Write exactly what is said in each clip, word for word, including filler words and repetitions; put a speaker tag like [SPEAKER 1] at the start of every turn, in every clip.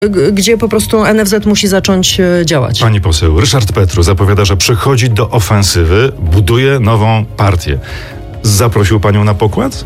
[SPEAKER 1] gdzie po prostu N F Z musi zacząć działać.
[SPEAKER 2] Pani poseł, Ryszard Petru zapowiada, że przechodzi do ofensywy, buduje nową partię. Zaprosił panią na pokład?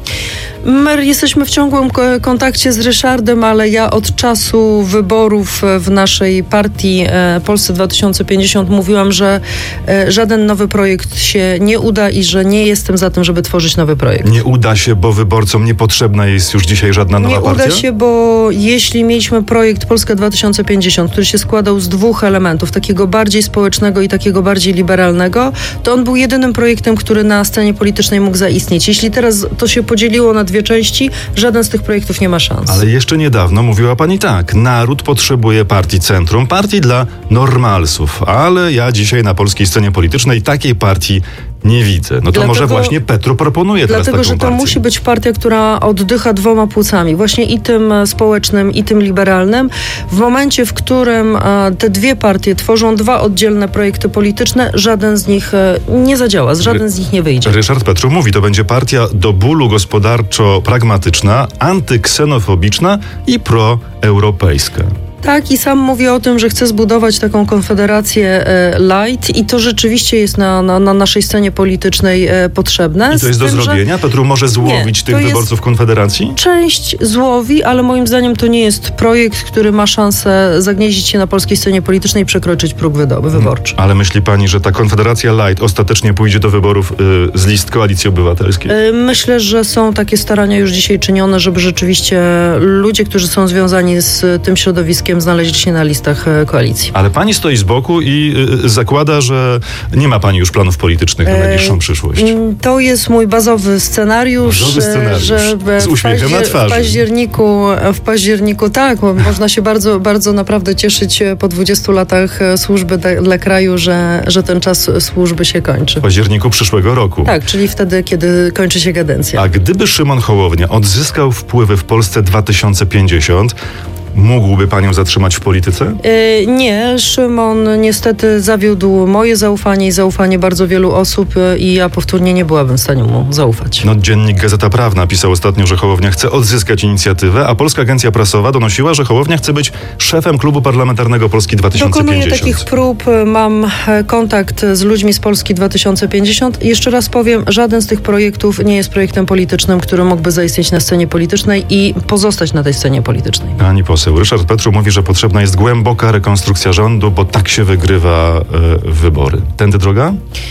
[SPEAKER 1] My jesteśmy w ciągłym kontakcie z Ryszardem, ale ja od czasu wyborów w naszej partii Polsce dwa tysiące pięćdziesiąt mówiłam, że żaden nowy projekt się nie uda i że nie jestem za tym, żeby tworzyć nowy projekt.
[SPEAKER 2] Nie uda się, bo wyborcom niepotrzebna jest już dzisiaj żadna nowa
[SPEAKER 1] nie
[SPEAKER 2] partia?
[SPEAKER 1] Nie uda się, bo jeśli mieliśmy projekt Polska dwa tysiące pięćdziesiąt, który się składał z dwóch elementów, takiego bardziej społecznego i takiego bardziej liberalnego, to on był jedynym projektem, który na scenie politycznej mógł zaistnieć. Jeśli teraz to się podzieliło na dwie części, żaden z tych projektów nie ma szans.
[SPEAKER 2] Ale jeszcze niedawno mówiła pani tak, naród potrzebuje partii centrum, partii dla normalsów, ale ja dzisiaj na polskiej scenie politycznej takiej partii nie widzę. No to dlatego, może właśnie Petru proponuje teraz
[SPEAKER 1] dlatego,
[SPEAKER 2] taką partię.
[SPEAKER 1] Dlatego, że to musi być partia, która oddycha dwoma płucami. Właśnie i tym społecznym, i tym liberalnym. W momencie, w którym te dwie partie tworzą dwa oddzielne projekty polityczne, żaden z nich nie zadziała, żaden z nich nie wyjdzie.
[SPEAKER 2] Ryszard Petru mówi, to będzie partia do bólu gospodarczo-pragmatyczna, antyksenofobyczna i proeuropejska.
[SPEAKER 1] Tak, i sam mówi o tym, że chce zbudować taką konfederację e, light i to rzeczywiście jest na, na, na naszej scenie politycznej e, potrzebne.
[SPEAKER 2] I to jest do tym, zrobienia? Petru może złowić nie, tych wyborców Konfederacji?
[SPEAKER 1] Część złowi, ale moim zdaniem to nie jest projekt, który ma szansę zagnieździć się na polskiej scenie politycznej i przekroczyć próg wyborczy.
[SPEAKER 2] Ale myśli pani, że ta konfederacja light ostatecznie pójdzie do wyborów y, z list Koalicji Obywatelskiej?
[SPEAKER 1] E, myślę, że są takie starania już dzisiaj czynione, żeby rzeczywiście ludzie, którzy są związani z tym środowiskiem, znaleźli się na listach koalicji.
[SPEAKER 2] Ale pani stoi z boku i y, zakłada, że nie ma pani już planów politycznych na najbliższą przyszłość.
[SPEAKER 1] To jest mój bazowy scenariusz,
[SPEAKER 2] bazowy scenariusz.
[SPEAKER 1] że
[SPEAKER 2] z uśmiechem na twarzy.
[SPEAKER 1] W październiku, w październiku tak, bo można się bardzo, bardzo naprawdę cieszyć po dwudziestu latach służby dla, dla kraju, że, że ten czas służby się kończy.
[SPEAKER 2] W październiku przyszłego roku.
[SPEAKER 1] Tak, czyli wtedy, kiedy kończy się kadencja.
[SPEAKER 2] A gdyby Szymon Hołownia odzyskał wpływy w Polsce dwa tysiące pięćdziesiąt, mógłby panią zatrzymać w polityce?
[SPEAKER 1] Yy, nie, Szymon niestety zawiódł moje zaufanie i zaufanie bardzo wielu osób yy, i ja powtórnie nie byłabym w stanie mu zaufać.
[SPEAKER 2] No, dziennik Gazeta Prawna pisał ostatnio, że Hołownia chce odzyskać inicjatywę, a Polska Agencja Prasowa donosiła, że Hołownia chce być szefem klubu parlamentarnego Polski dwa tysiące pięćdziesiąt.
[SPEAKER 1] Dokonuję takich prób, mam kontakt z ludźmi z Polski dwa tysiące pięćdziesiąt. Jeszcze raz powiem, żaden z tych projektów nie jest projektem politycznym, który mógłby zaistnieć na scenie politycznej i pozostać na tej scenie politycznej.
[SPEAKER 2] Pani poseł, Ryszard Petru mówi, że potrzebna jest głęboka rekonstrukcja rządu, bo tak się wygrywa y, wybory. Tędy droga?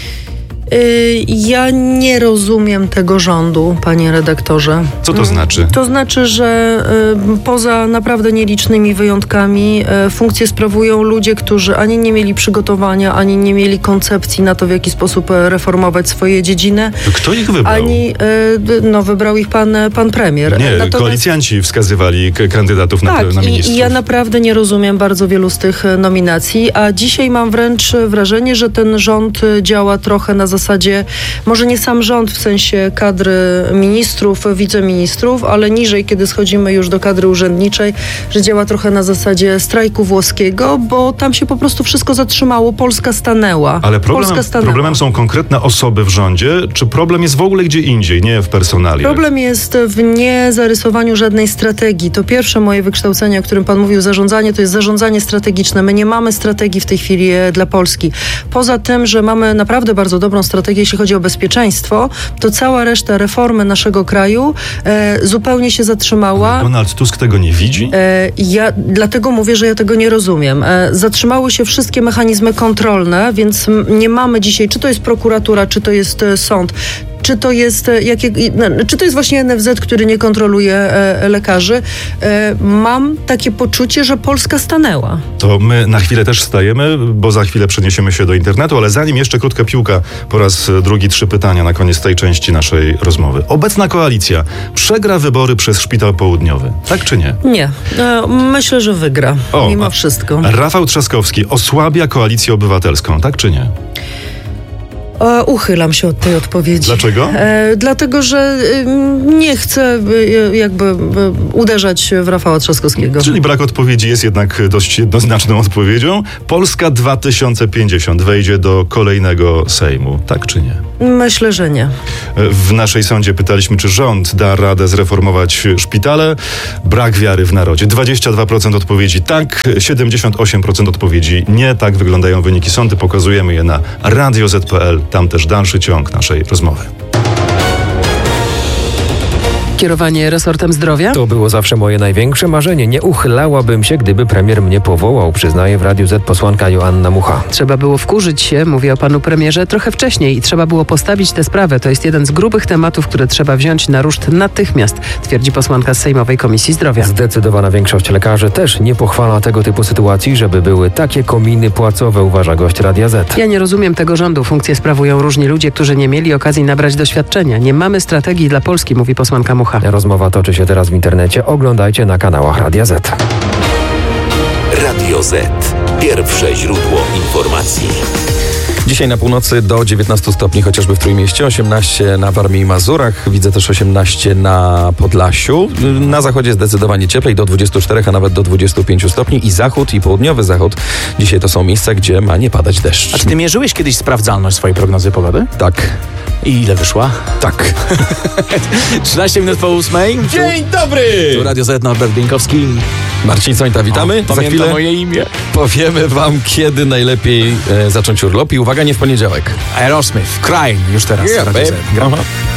[SPEAKER 1] Ja nie rozumiem tego rządu, panie redaktorze.
[SPEAKER 2] Co to znaczy?
[SPEAKER 1] To znaczy, że poza naprawdę nielicznymi wyjątkami funkcje sprawują ludzie, którzy ani nie mieli przygotowania, ani nie mieli koncepcji na to, w jaki sposób reformować swoje dziedziny.
[SPEAKER 2] To kto ich wybrał?
[SPEAKER 1] Ani, no wybrał ich pan, pan premier.
[SPEAKER 2] Nie, Natomiast... koalicjanci wskazywali k- kandydatów na,
[SPEAKER 1] tak,
[SPEAKER 2] na ministrów.
[SPEAKER 1] I, i ja naprawdę nie rozumiem bardzo wielu z tych nominacji, a dzisiaj mam wręcz wrażenie, że ten rząd działa trochę na zasadzie, może nie sam rząd w sensie kadry ministrów, wiceministrów, ale niżej, kiedy schodzimy już do kadry urzędniczej, że działa trochę na zasadzie strajku włoskiego, bo tam się po prostu wszystko zatrzymało, Polska stanęła.
[SPEAKER 2] Ale problem,
[SPEAKER 1] Polska stanęła.
[SPEAKER 2] problemem są konkretne osoby w rządzie, czy problem jest w ogóle gdzie indziej, nie w personaliach?
[SPEAKER 1] Problem jest w niezarysowaniu żadnej strategii. To pierwsze moje wykształcenie, o którym pan mówił, zarządzanie, to jest zarządzanie strategiczne. My nie mamy strategii w tej chwili dla Polski. Poza tym, że mamy naprawdę bardzo dobrą strategię, jeśli chodzi o bezpieczeństwo, to cała reszta reformy naszego kraju e, zupełnie się zatrzymała.
[SPEAKER 2] Ale Donald Tusk tego nie widzi?
[SPEAKER 1] E, ja dlatego mówię, że ja tego nie rozumiem. E, zatrzymały się wszystkie mechanizmy kontrolne, więc nie mamy dzisiaj, czy to jest prokuratura, czy to jest e, sąd, czy to jest, jakie, czy to jest właśnie N F Z, który nie kontroluje e, lekarzy. E, mam takie poczucie, że Polska stanęła.
[SPEAKER 2] To my na chwilę też stajemy, bo za chwilę przeniesiemy się do internetu, ale zanim jeszcze krótka piłka, po raz drugi trzy pytania na koniec tej części naszej rozmowy. Obecna koalicja przegra wybory przez Szpital Południowy, tak czy nie?
[SPEAKER 1] Nie. E, myślę, że wygra, o, mimo wszystko.
[SPEAKER 2] Rafał Trzaskowski osłabia Koalicję Obywatelską, tak czy nie?
[SPEAKER 1] E, uchylam się od tej odpowiedzi.
[SPEAKER 2] Dlaczego?
[SPEAKER 1] E, dlatego, że y, nie chcę y, jakby y, uderzać w Rafała Trzaskowskiego.
[SPEAKER 2] Czyli brak odpowiedzi jest jednak dość jednoznaczną odpowiedzią. Polska dwa tysiące pięćdziesiąt wejdzie do kolejnego Sejmu, tak czy nie?
[SPEAKER 1] Myślę, że nie.
[SPEAKER 2] W naszej sądzie pytaliśmy, czy rząd da radę zreformować szpitale. Brak wiary w narodzie. dwadzieścia dwa procent odpowiedzi tak, siedemdziesiąt osiem procent odpowiedzi nie. Tak wyglądają wyniki sądy. Pokazujemy je na radio zet kropka pe el. Tam też dalszy ciąg naszej rozmowy.
[SPEAKER 3] Kierowanie resortem zdrowia?
[SPEAKER 4] To było zawsze moje największe marzenie. Nie uchylałabym się, gdyby premier mnie powołał, przyznaje w Radiu Z posłanka Joanna Mucha.
[SPEAKER 3] Trzeba było wkurzyć się, mówię o panu premierze, trochę wcześniej i trzeba było postawić tę sprawę. To jest jeden z grubych tematów, które trzeba wziąć na ruszt natychmiast, twierdzi posłanka z Sejmowej Komisji Zdrowia.
[SPEAKER 4] Zdecydowana większość lekarzy też nie pochwala tego typu sytuacji, żeby były takie kominy płacowe, uważa gość Radia Z.
[SPEAKER 3] Ja nie rozumiem tego rządu. Funkcje sprawują różni ludzie, którzy nie mieli okazji nabrać doświadczenia. Nie mamy strategii dla Polski, mówi posłanka Mucha.
[SPEAKER 4] Rozmowa toczy się teraz w internecie. Oglądajcie na kanałach Radia Z.
[SPEAKER 5] Radio Z. Pierwsze źródło informacji.
[SPEAKER 6] Dzisiaj na północy do dziewiętnastu stopni, chociażby w Trójmieście, osiemnaście na Warmii i Mazurach, widzę też osiemnaście na Podlasiu. Na zachodzie zdecydowanie cieplej, do dwudziestu czterech, a nawet do dwudziestu pięciu stopni. I zachód, i południowy zachód. Dzisiaj to są miejsca, gdzie ma nie padać deszcz.
[SPEAKER 7] A czy ty mierzyłeś kiedyś sprawdzalność swojej prognozy pogody?
[SPEAKER 6] Tak.
[SPEAKER 7] I ile wyszła?
[SPEAKER 6] Tak.
[SPEAKER 7] trzynaście minut po ósmej.
[SPEAKER 6] Dzień dobry!
[SPEAKER 7] Tu Radio Z, Norbert Bieńkowski.
[SPEAKER 6] Marcin Sońta, witamy.
[SPEAKER 7] O,
[SPEAKER 6] Za chwilę
[SPEAKER 7] moje imię.
[SPEAKER 6] powiemy wam, kiedy najlepiej e, zacząć urlop. I uwaga, nie w poniedziałek.
[SPEAKER 7] Aerosmith, Crying już teraz.
[SPEAKER 6] Yeah,
[SPEAKER 7] w Radio Z.
[SPEAKER 6] babe. Aha.